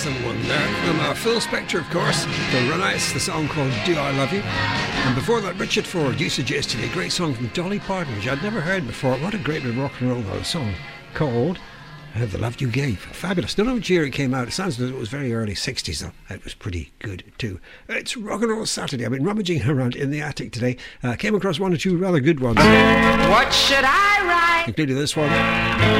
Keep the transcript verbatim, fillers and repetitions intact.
excellent one there from uh, Phil Spector, of course, the Runouts, the song called Do I Love You. And before that, Richard Ford, You Suggested, a great song from Dolly Parton, which I'd never heard before. What a great rock and roll though, song called I Have the Love You Gave. Fabulous. Don't know which year it came out. It sounds as though it was very early sixties though. It was pretty good too. It's Rock and Roll Saturday. I've been rummaging around in the attic today. Uh, came across one or two rather good ones. What should I write? Including this one.